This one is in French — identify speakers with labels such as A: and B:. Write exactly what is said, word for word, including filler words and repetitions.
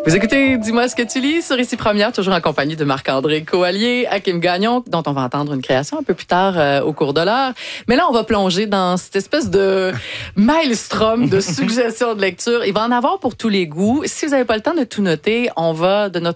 A: Vous écoutez Dis-moi ce que tu lis sur Ici Première, toujours en compagnie de Marc-André Coallier, Hakim Gagnon, dont on va entendre une création un peu plus tard euh, au cours de l'heure. Mais là, on va plonger dans cette espèce de maelstrom de suggestions de lecture. Il va en avoir pour tous les goûts. Si vous n'avez pas le temps de tout noter, on va de notre